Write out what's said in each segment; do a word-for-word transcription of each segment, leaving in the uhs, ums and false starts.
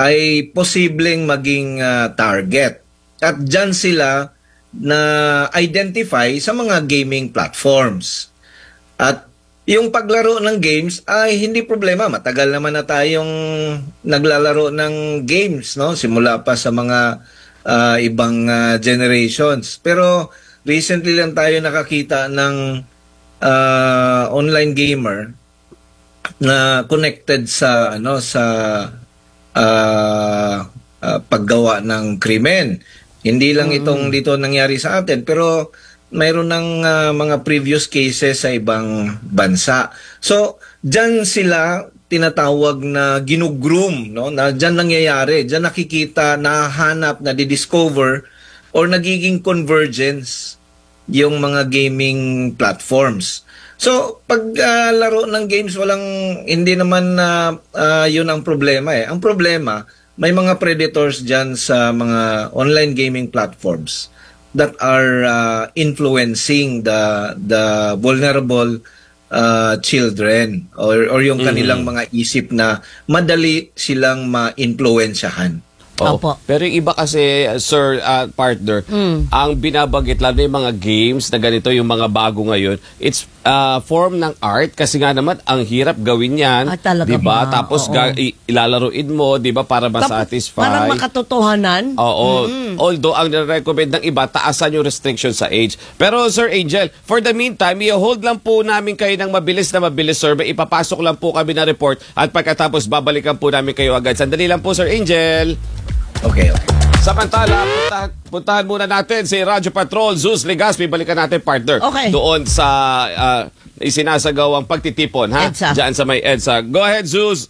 ay posibleng maging uh, target. At dyan sila na identify sa mga gaming platforms. At yung paglaro ng games ay hindi problema. Matagal naman na tayong naglalaro ng games, no? Simula pa sa mga uh, ibang uh, generations. Pero recently lang tayo nakakita ng uh, online gamer na connected sa ano sa uh, uh, paggawa ng krimen. Hindi lang itong dito nangyari sa atin, pero mayroon ng uh, mga previous cases sa ibang bansa. So, dyan sila tinatawag na ginugroom, no? Na dyan nangyayari, dyan nakikita, nahanap, nadidiscover, or nagiging convergence yung mga gaming platforms. So, pag uh, laro ng games, walang, hindi naman uh, uh, yun ang problema eh. Ang problema, may mga predators dyan sa mga online gaming platforms that are uh, influencing the the vulnerable uh, children or, or yung kanilang mm-hmm. mga isip na madali silang ma-influensyahan. Oh. Pero yung iba kasi, sir, uh, partner, mm. ang binabanggit lang yung mga games na ganito, yung mga bago ngayon, it's uh, form ng art kasi nga naman ang hirap gawin yan, ah, di ba? Tapos ga, ilalaruin mo, di ba, para ma-satisfy. Para makatotohanan. Oo. Mm-hmm. Although, ang recommend ng iba, taasan yung restriction sa age. Pero, Sir Angel, for the meantime, i-hold lang po namin kayo ng mabilis na mabilis, sir. Ipapasok lang po kami na report at pagkatapos babalikan po namin kayo agad. Sandali lang po, Sir Angel. Okay, okay. Samantala, puntahan, puntahan muna natin si Radyo Patrol, Zeus Legaspi. Balikan natin, partner. Okay. Doon sa uh, isinasagawang pagtitipon, ha? EDSA. Diyan sa may EDSA. Go ahead, Zeus.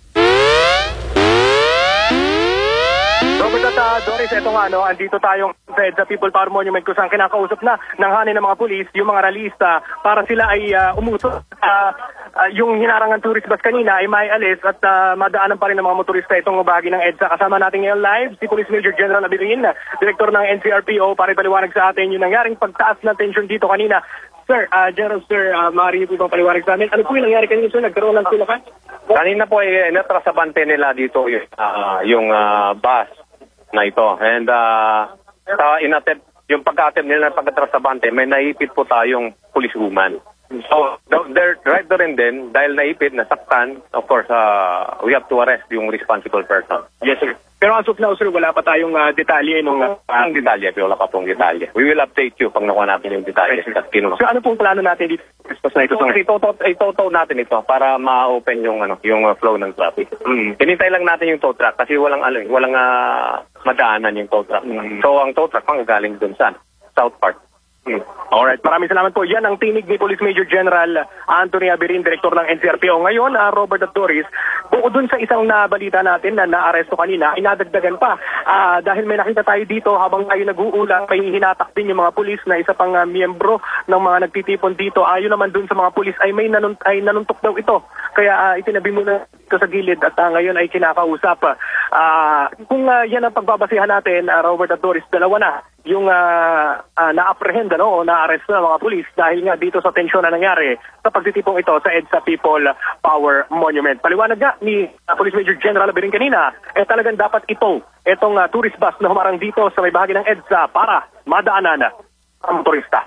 Robert at uh, Doris, eto nga, no, andito tayong sa EDSA People Power Monument kung saan kinakausap na ng hanin ng mga pulis, yung mga ralista, para sila ay uh, umusok. Uh, Uh, yung hinarangan tourist bus kanina ay may alis at uh, madaanan pa rin ng mga motorista itong bahagi ng EDSA. Kasama natin ngayon live si Police Major General Abirin, Direktor ng N C R P O, para ipaliwanag sa atin yung nangyaring pagtaas ng tension dito kanina. Sir, uh, General Sir, uh, maaari po bang paliwanag sa amin? Ano po yung nangyari kanina, sir? Nagkaroon ng tulakan? Kanina po ay natrasabante nila dito yung, uh, yung uh, bus na ito. And uh, sa inattempt, yung pagka-attempt nila ng pagkatrasabante, may naipit po tayong policewoman. So, they're right there and then, dahil naipit, nasaktan, of course, uh, we have to arrest yung responsible person. Yes, sir. Pero as of now, sir, wala pa tayong uh, detalye nung... Uh, ang detalye, wala pa pong detalye. We will update you pag nakuha natin yung detalye. So, ano pong plano natin dito? Na ito, so, itotow natin ito para ma-open yung ano yung uh, flow ng traffic. Mm. Hinintay lang natin yung tow truck kasi walang, ano, walang uh, madaanan yung tow truck. Mm. So, ang tow truck manggagaling dun sa South Park. Hmm. Alright, maraming salamat po. Yan ang tinig ni Police Major General Anthony Abirin, Direktor ng N C R P O. Ngayon, uh, Robert at Doris, bukod dun sa isang nabalita natin na naaresto kanina, inadagdagan pa. Uh, dahil may nakita tayo dito habang tayo nag-uulang, may hinatak din yung mga pulis na isa pang uh, miyembro ng mga nagtitipon dito. Ayon uh, naman dun sa mga pulis ay may nanunt ay nanuntok daw ito. Kaya uh, itinabi muna ito sa gilid at uh, ngayon ay kinakausap. Uh, kung uh, yan ang pagbabasihan natin, uh, Robert at Doris, dalawa na yung uh, uh, na-apprehend ano, o na-arrest na mga pulis dahil nga dito sa tensyon na nangyari sa pagtitipong ito sa EDSA People Power Monument. Paliwanag nga ni uh, Police Major General Abirin kanina, eh talagang dapat ito, itong uh, tourist bus na humarang dito sa may bahagi ng EDSA para madaanan ang motorista.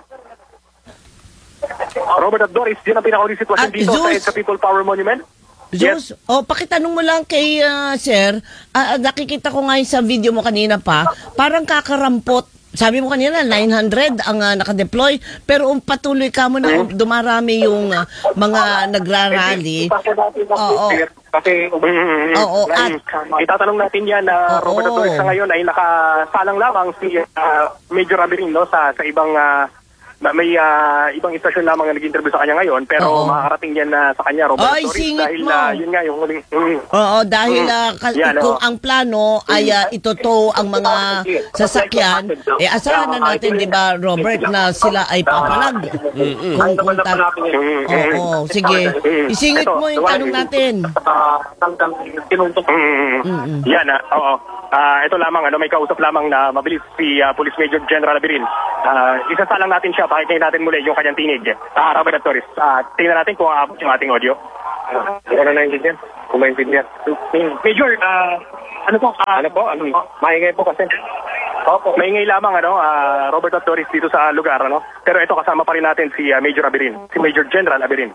Robert at Doris, yun ang pinakauling sitwasyon At dito Zeus, sa EDSA People Power Monument. Zeus, yes. Oh, pakitanong mo lang kay uh, Sir, uh, nakikita ko ngayon sa video mo kanina pa, parang kakarampot. Sabi mo kanina, nine hundred ang uh, nakadeploy, pero um, patuloy ka mo na um, dumarami yung uh, mga nagrarally. Oo. Kasi, oo. At, itatanong natin yan na uh, Robert Torres sa ngayon ay nakasalang lamang si uh, Major Abirin, no, sa, sa ibang... Uh, may uh, ibang istasyon lamang na nag-interview sa kanya ngayon, pero makakarating yan uh, sa kanya, Robert Ay, Torres, dahil uh, yun nga yung huling... Mm. Oo, dahil uh, mm. yan, kung oh. ang plano ay uh, itotow ang mga sasakyan, eh asahan na natin, di ba, Robert, na sila ay papalag. Mm-hmm. Kung punta... Oo, sige. Isingit mo yung tanong natin. Mm-hmm. Yan, uh, oo. Uh, ito lamang, ano, may kausap lamang na mabilis si uh, Police Major General Abirin. Uh, isasalang natin siya, pakinggan natin muli yung kanyang tinig. Uh, Robert Torres, uh, tingnan natin kung aabot yung ating audio. Hindi ko na naintindihan. Kung maintindihan. Major, ah, ano po? ah, Ano po? Ano? Maingay po kasi. Opo, maingay lamang ano, ah, Robert at Doris dito sa lugar ano. Pero ito kasama pa rin natin si ah, Major Abirin, si Major General Abirin.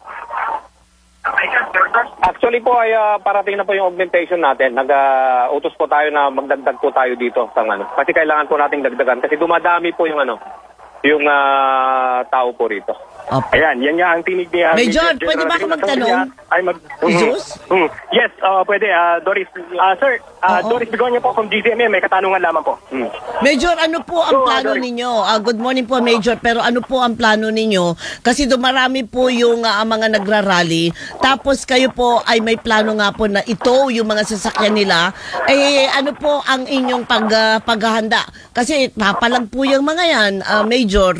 Actually po ay ah, parating na po yung augmentation natin. Nag-utos po tayo na magdagdag po tayo dito sa ano. Kasi kailangan po nating dagdagan kasi dumadami po yung ano, yung ah, tao po rito. Opo. Ayan, yan nga ang tinig ni ah, Major, Major pwede ba ako Abirin. magtanong? Ay mag Jesus? Mhm. Mhm. Yes, ah, pwede ah, Doris. Ah, sir, ah, Oo. Doris Begonia po from G C M M, may katanungan lamang po. Hmm. Major, ano po ang So, plano Doris. ninyo? Ah, good morning po, Major. Pero ano po ang plano ninyo? Kasi dumarami po yung ah, mga nagrarally. Tapos kayo po ay may plano nga po na ito, yung mga sasakyan nila. Eh, ano po ang inyong pag, ah, paghahanda? Kasi papalag po yung mga yan, ah, Major.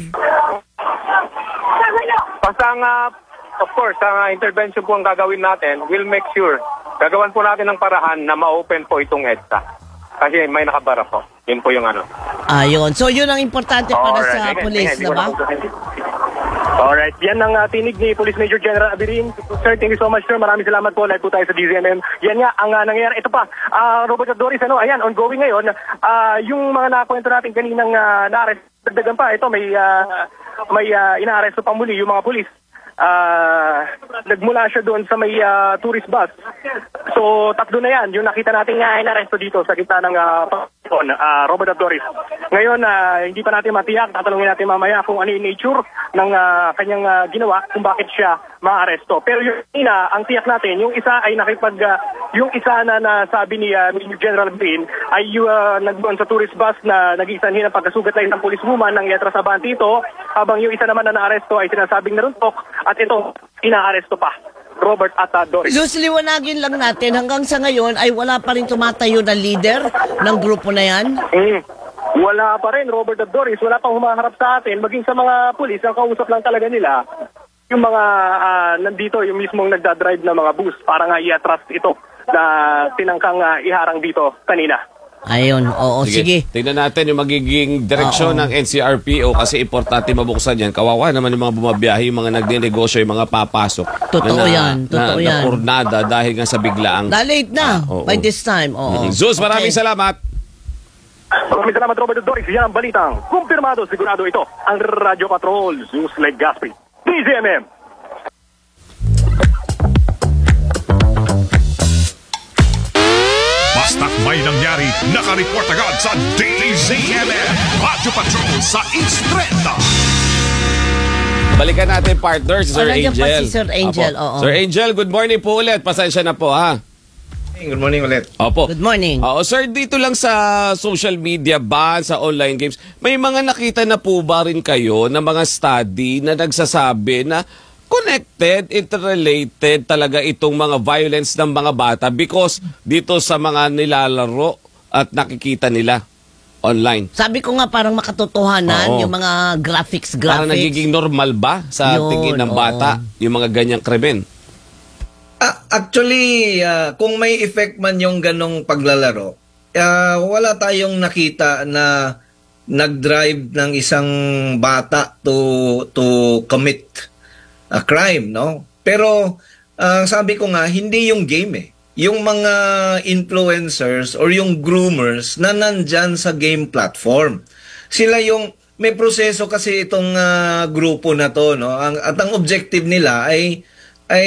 Basta ang, ah, of course, ang ah, intervention po ang gagawin natin, we'll make sure, gagawan po natin ng parahan na ma-open po itong EDSA. Kasi may nakabara po. Yun po yung ano. Ayun. So, yun ang importante para Alright, sa sige, police, sige, na ba? Alright, yan ang uh, tinig ni Police Major General Abirin. Sir, thank you so much, sir. Maraming salamat po. Live po tayo sa D Z M M. Yan nga, ang uh, nangyayari. Ito pa, uh, Robert at Doris, ano, ayan, ongoing ngayon. Uh, yung mga nakwento natin kaninang uh, na-arrest, dagdagan pa. Ito, may, uh, may uh, ina-arresto pa muli yung mga police. Uh, nagmula siya doon sa may uh, tourist bus. So, tatlo na yan. Yung nakita natin nga inaresto dito sa gitna ng uh, uh, Robert at Doris. Ngayon, uh, hindi pa natin matiyak. Tatanungin natin mamaya kung ano yung nature ng uh, kanyang uh, ginawa, kung bakit siya maaresto. Pero yung ina, ang tiyak natin, yung isa ay nakipag, uh, yung isa na nasabi ni uh, General Green ay uh, nagdoon sa tourist bus na nag-isanhin ng pagkasugat na isang policewoman ng Yatra Sabante ito, habang yung isa naman na naaresto ay sinasabing naruntok at ito, inaaresto pa. Robert at uh, Doris. Just liwanagin lang natin, hanggang sa ngayon ay wala pa rin tumatayo na leader ng grupo na yan. Mm. Wala pa rin, Robert at Doris. Wala pang humaharap sa atin. Maging sa mga pulis, ang kausap lang talaga nila, yung mga uh, nandito, yung mismong nagdadrive na mga bus para nga i-attract ito na tinangkang uh, iharang dito kanina. Ayun, oo, sige. Tingnan natin yung magiging direksyon Oo. ng N C R P O kasi importante mabuksan yan. Kawawa naman yung mga bumabiyahe, yung mga nagnenegosyo, yung mga papasok. Totoo na, yan, totoo na, yan. Na purnada dahil nga sa biglaang. Na late na, Ah, oo. by this time. Oo. Mm. Zeus, maraming Okay. salamat. Maraming salamat, Robert at Doris. Yan ang balitang. Kumpirmado, sigurado ito. Ang Radyo Patrol, Zeus Legazpi. D Z M M. Basta't may nangyari, nakareport agad sa D Z M M. Radyo Patrol sa East Trenta. Balikan natin partner, si Sir Oh, nandiyan pa Angel. si Sir Angel, Opo. oo. Sir Angel, good morning po ulit. Pasensya na po ha. Good morning ulit. Opo. Good morning. Oo, sir, dito lang sa social media ba, sa online games, may mga nakita na po ba rin kayo na mga study na nagsasabi na connected, interrelated talaga itong mga violence ng mga bata because dito sa mga nilalaro at nakikita nila online? Sabi ko nga parang makatotohanan Oo. yung mga graphics, graphics. Parang nagiging normal ba sa Yun, tingin ng oo. bata yung mga ganyang krimen? Ah, actually, ah, kung may effect man yung ganong paglalaro, ah, wala tayong nakita na nag-drive ng isang bata to to commit a crime, no? Pero ah, sabi ko nga, hindi yung game eh. Yung mga influencers or yung groomers na nandyan sa game platform. Sila yung may proseso kasi itong ah, grupo na to, no? Ang, at ang objective nila ay ay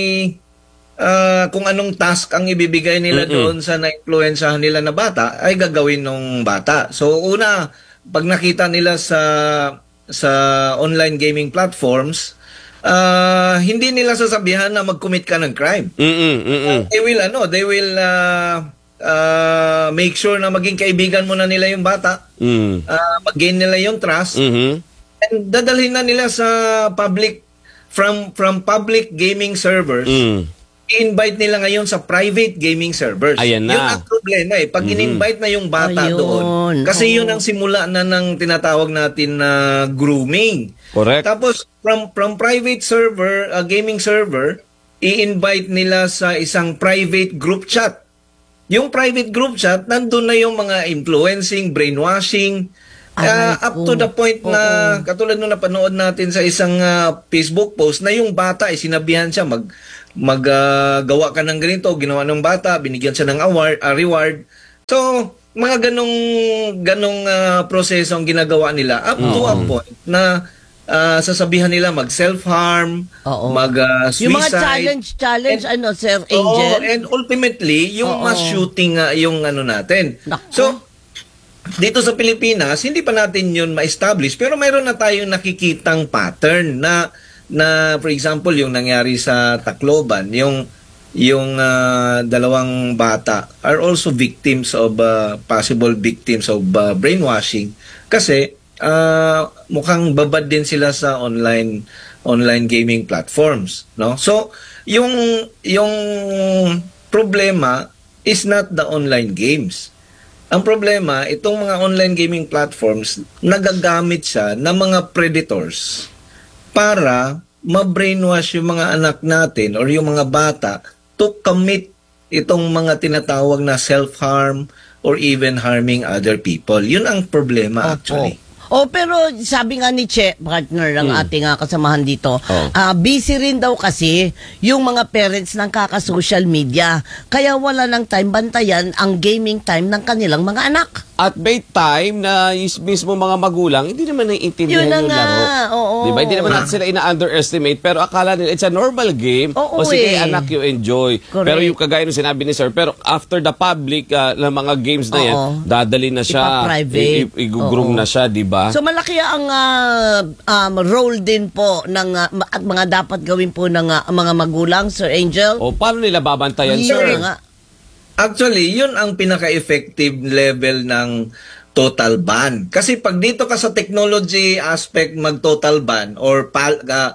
ah, kung anong task ang ibibigay nila Mm-mm. doon sa na-influensyahan nila na bata ay gagawin ng bata. So una, pag nakita nila sa sa online gaming platforms, ah, hindi nila sasabihan na mag-commit ka ng crime. Mm-mm, mm-mm. They will ano, they will ah, ah, make sure na maging kaibigan mo na nila yung bata. Mm. Ah, mag-gain nila yung trust. Mhm. And dadalhin na nila sa public from from public gaming servers. Mm. I-invite nila ngayon sa private gaming servers. Ayan na. Yun ang problema eh. Pag in-invite na yung bata Ayun. doon. Kasi Oo. yun ang simula na ng tinatawag natin na grooming. Correct. Tapos from from private server, a gaming server, i-invite nila sa isang private group chat. Yung private group chat, nandun na yung mga influencing, brainwashing, Aray ah, up ko. to the point na Oo. katulad nung napanood natin sa isang ah, Facebook post na yung bata ay sinabihan siya mag maggawa ka ng ganito, ginawa ng bata, binigyan siya ng award, ah, reward. So, mga ganong ganong ah, proseso ang ginagawa nila up to a point na ah, sasabihan nila mag self-harm, Oo. mag ah, suicide. Yung mga challenge, challenge, And- ano, Sir Oo, Angel? and ultimately, yung Oo. mass shooting nga yung ano natin. Nako. So, dito sa Pilipinas, hindi pa natin yun ma-establish, pero mayroon na tayong nakikitang pattern na, na for example, yung nangyari sa Tacloban, yung yung ah, dalawang bata are also victims of, ah, possible victims of ah, brainwashing. Kasi, ah, mukhang babad din sila sa online online gaming platforms, no? So, yung yung problema is not the online games. Ang problema, itong mga online gaming platforms, nagagamit siya ng mga predators para ma-brainwash yung mga anak natin or yung mga bata to commit itong mga tinatawag na self-harm or even harming other people. Yun ang problema actually. Oh, pero sabi nga ni Che, partner ng ating uh, kasamahan dito, Oh. ah, busy rin daw kasi yung mga parents ng kaka-social media. Kaya wala ng time bantayan ang gaming time ng kanilang mga anak. At may time na is mismo mga magulang, hindi naman naiintindihan Yun na yung nga, laro. oo. Diba? Hindi naman natin sila ina-underestimate, pero akala nila it's a normal game. Oo, o sige, eh. anak, you enjoy. Correct. Pero yung kagaya ng sinabi ni Sir, pero after the public uh, ng mga games na yan, Oo. dadali na siya. Ipa-private. i- i- Igugroom Oo. na siya, di ba? So malaki ang ah, um, role din po ng ah, ma- at mga dapat gawin po ng ah, mga magulang, Sir Angel. o paano nila babantayan, Yun Sir? na nga. Actually, yun ang pinaka-effective level ng total ban. Kasi pag dito ka sa technology aspect mag-total ban or pal, uh,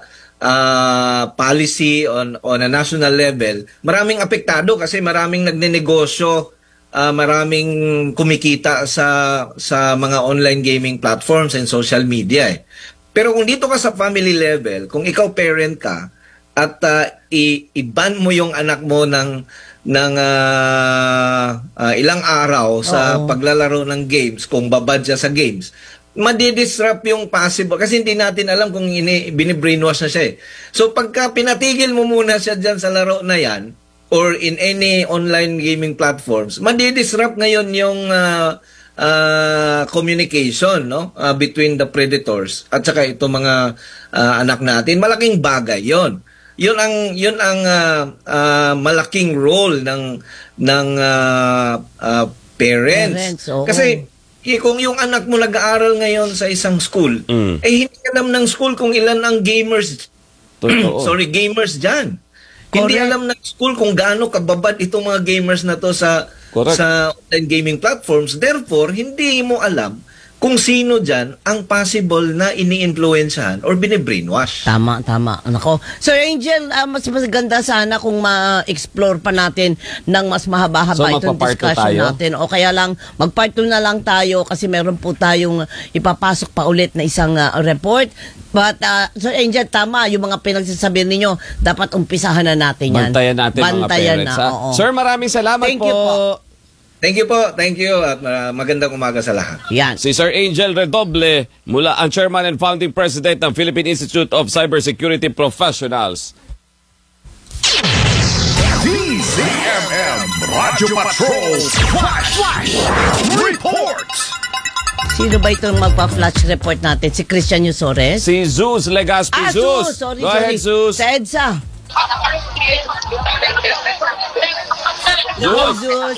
uh, policy on on a national level, maraming apektado kasi maraming nagnenegosyo, uh, maraming kumikita sa sa mga online gaming platforms and social media eh. Pero kung dito ka sa family level, kung ikaw parent ka at uh, i- i-ban mo yung anak mo ng ng ah, ah, ilang araw sa Oo. paglalaro ng games, kung babad siya sa games, madidisrupt yung possible kasi hindi natin alam kung ini binibrainwash na siya eh. So pagka pinatigil mo muna siya dyan sa laro na yan or in any online gaming platforms, madidisrupt ngayon yung ah, ah, communication no ah, between the predators at saka itong mga ah, anak natin. Malaking bagay yon. Yun ang yun ang ah, ah, malaking role ng ng ah, ah, parents. Parents, oo. Kasi eh, kung yung anak mo nag-aaral ngayon sa isang school, Mm. eh hindi alam ng school kung ilan ang gamers. Totoo. Sorry, gamers diyan. Hindi Correct. alam ng school kung gaano kababad itong mga gamers na to sa Correct. sa online gaming platforms. Therefore, hindi mo alam kung sino dyan ang possible na ini-influensyahan or bine-brainwash. Tama, tama. Nako. Sir Angel, ah, mas maganda sana kung ma-explore pa natin ng mas mahaba-haba So, itong magpa-part two discussion tayo? natin. O kaya lang, mag-part two na lang tayo kasi meron po tayong ipapasok pa ulit na isang ah, report. But, ah, Sir Angel, tama. Yung mga pinagsasabi ninyo, dapat umpisahan na natin yan. Bantayan natin Bantayan mga parents. na, ha? oo. Sir, maraming salamat Thank you po. Thank you po. Thank you. At ah, magandang umaga sa lahat. Yan. Si Sir Angel Redoble, mula ang Chairman and Founding President ng Philippine Institute of Cybersecurity Professionals. D Z M M Radio Patrol Flash, Flash Report. Sino ba itong magpa-flash report natin? Si Christian Yusores? Si Zeus Legaspi. Ah, Zeus! Zeus! Sorry, Go sorry. ahead, Zeus. Sa EDSA. Zeus! Zeus.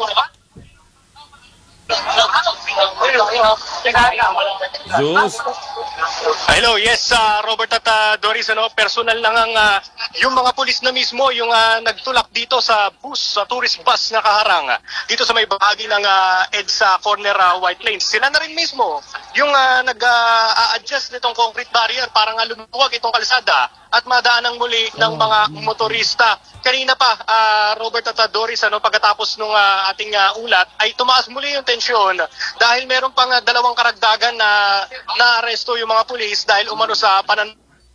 Zeus! Hello, yes, uh, Robert at uh, Doris, ano, personal lang ang uh, yung mga pulis na mismo, yung uh, nagtulak dito sa bus, sa tourist bus na kaharang, uh, dito sa may bahagi ng uh, EDSA corner uh, White Plains. Sila na rin mismo yung uh, nag-a-adjust nitong concrete barrier para nga lumuwag itong kalsada at madaan ng muli ng mga motorista. Kanina pa, uh, Robert at uh, Doris, ano, pagkatapos nung uh, ating uh, ulat, ay tumaas muli yung tensyon dahil meron pang uh, dalawang karagdagan na naaresto yung mga pulis dahil umano sa panan...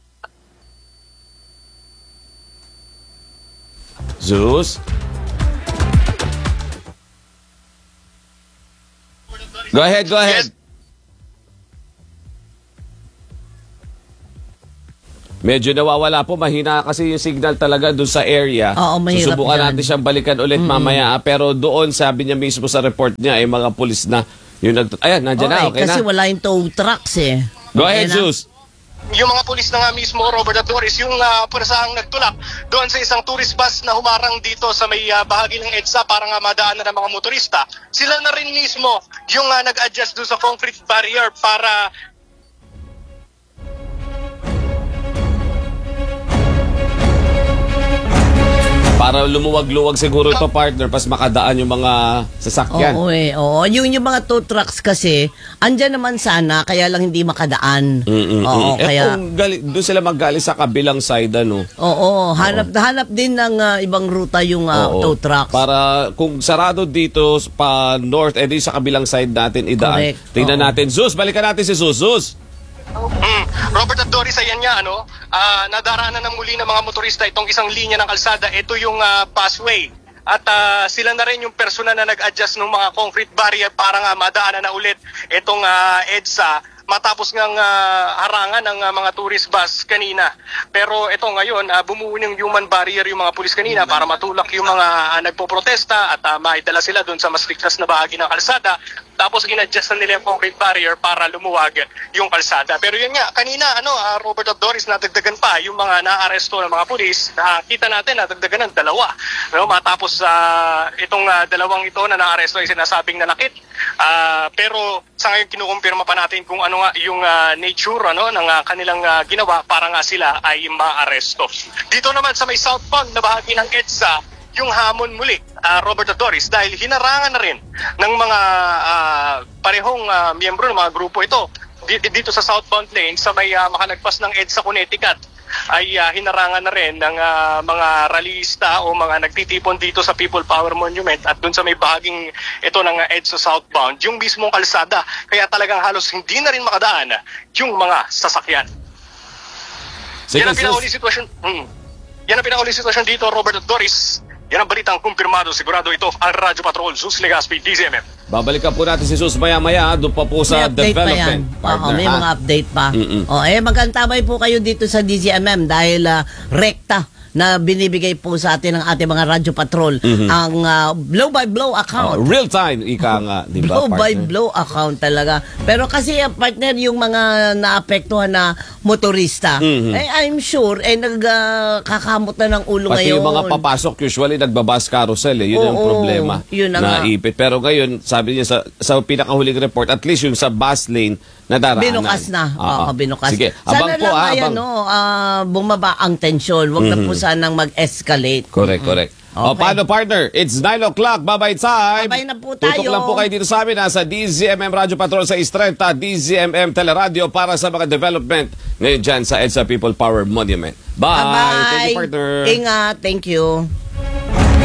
Zeus? Go ahead, go ahead. Yes. Medyo nawawala po, mahina kasi yung signal talaga doon sa area. Oo, mahirap Susubukan yan. natin siyang balikan ulit mamaya. ah. Pero doon, sabi niya mismo sa report niya, ay mga pulis na yung nag... Ayan, nandiyan na, okay kasi na. wala yung tow trucks eh. Go Okay ahead, na? Zeus. Yung mga pulis na nga mismo, Robert at Doris, yung uh, pursahang nagtulak doon sa isang tourist bus na humarang dito sa may uh, bahagi ng EDSA para nga madaanan ng mga motorista. Sila na rin mismo yung uh, nag-adjust doon sa concrete barrier para Para lumuwag-luwag siguro ito, partner, pas makadaan yung mga sasakyan. Oo eh, oo. Yung, yung mga tow trucks kasi, andyan naman sana, kaya lang hindi makadaan. Mm-mm-mm. Oo, eh, kaya... kung gali, doon sila maggali sa kabilang side, ano? Oo, hanap hanap din ng ah, ibang ruta yung ah, Oo. tow trucks. Para kung sarado dito pa north, edi sa kabilang side natin idaan. Correct. Tingnan Oo. natin. Zeus, balikan natin si Zeus. Zeus. Mm. Robert at Doris, ayan nga, ano, ah, nadaraanan ng muli ng mga motorista itong isang linya ng kalsada. Ito yung ah, busway. At ah, sila na rin yung personal na nag-adjust ng mga concrete barrier para nga madaanan na ulit itong ah, EDSA matapos ngang ah, harangan ng ah, mga tourist bus kanina. Pero ito ngayon, uh, bumuo ng human barrier yung mga pulis kanina para matulak yung mga ah, nagpo-protesta at uh, maidala sila doon sa mas ligtas na bahagi ng kalsada. Tapos in-adjust na nila yung concrete barrier para lumuwag yung kalsada. Pero yun nga, kanina, ano, uh, Robert at Doris, nadagdagan pa yung mga naaresto ng mga pulis. Nakita natin, nadagdagan ng dalawa. No? Matapos uh, itong uh, dalawang ito na naaresto ay sinasabing nanakit. Uh, pero sa ngayon, kinukumpirma pa natin kung ano nga yung uh, nature ano, ng uh, kanilang uh, ginawa para nga sila ay maaresto. Dito naman sa may southbound na bahagi ng EDSA, yung hamon muli, uh, Robert at Doris, dahil hinarangan na rin ng mga uh, parehong uh, miyembro ng mga grupo ito dito sa southbound lane sa may uh, makalagpas ng EDSA Connecticut ay uh, hinarangan na rin ng uh, mga rallyista o mga nagtitipon dito sa People Power Monument at dun sa may bahaging ito ng uh, EDSA southbound, yung mismong kalsada. Kaya talagang halos hindi na rin makadaan yung mga sasakyan. Sige, Yan ang Zeus. pinakauli sitwasyon. Hmm. Yan ang pinakauli sitwasyon dito, Robert at Doris. Yan ang balitang kumpirmado. Sigurado ito ang Radyo Patrol, Zeus Legaspi, D Z M M. Babalikan po natin si Zeus maya-maya. Doon pa po May sa update pa development. yan. Partner, Oo, may ha? mga update pa. Mm-mm. O, eh, magantabay po kayo dito sa D Z M M dahil ah, rekta na binibigay po sa atin ng ating mga Radyo Patrol ang ah, blow-by-blow Oh, account. real time, ika nga, di ba, Blow by partner? blow account talaga. Pero kasi uh, partner, yung mga naapektuhan na motorista, Mhm. eh, I'm sure, eh, nagkakamot na ng ulo Pati ngayon. yung mga papasok, usually nagbabas carousel eh. Yun ang Oo, problema. yun na nga. Naipit. Pero ngayon, sabi niya sa, sa pinakahuling report, at least yung sa bus lane, nadaraanan. Binukas na. Oo. Oo, binukas. Sige, Sana abang po lang ah, ay, abang. ano, ah, bumaba ang tensyon. Huwag na po sanang mag-escalate. Correct, correct. O, Okay. paano, partner? It's nine o'clock. Bye-bye time. Bye-bye na po tayo. Tutok lang po kayo dito sa amin. Nasa D Z M M Radio Patrol sa Istrenta, D Z M M Teleradio para sa mga development ngayon dyan sa EDSA People Power Monument. Bye. Bye-bye. Thank you, partner. Ingat. Thank you.